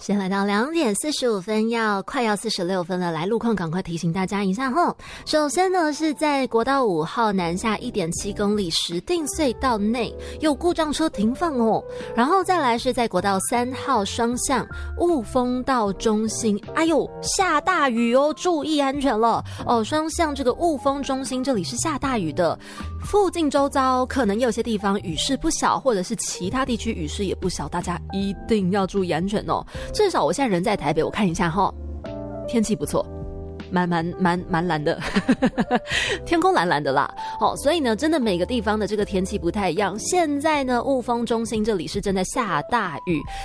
先来到2:45，快要46分了，来路况赶快提醒大家一下吼。首先呢是在国道5号南下1.7公里石碇隧道内有故障车停放哦，然后再来是在国道3号双向雾峰道中心，哎呦下大雨哦，注意安全了哦。双向这个雾峰中心这里是下大雨的，附近周遭可能有些地方雨势不小，或者是其他地区雨势也不小，大家一定要注意安全哦。至少我现在人在台北，我看一下齁，天气不错，蛮蓝的天空蓝蓝的啦。所以呢真的每个地方的这个天气不太一样。现在呢雾峰中心这里是正在下大雨，